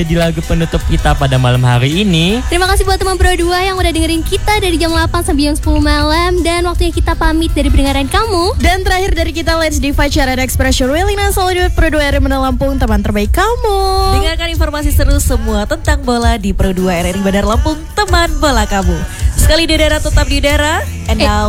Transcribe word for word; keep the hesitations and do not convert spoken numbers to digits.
Jadi lagu penutup kita pada malam hari ini. Terima kasih buat teman Pro dua yang udah dengerin kita dari jam delapan sampai jam sepuluh malam. Dan waktunya kita pamit dari pendengaran kamu. Dan terakhir dari kita, Let's Divide Cara Expression Welina Selalu Pro dua R R I Bandar Lampung, teman terbaik kamu. Dengarkan informasi seru semua tentang bola di Pro dua R R I Bandar Lampung, teman bola kamu. Sekali di udara tetap di udara. And now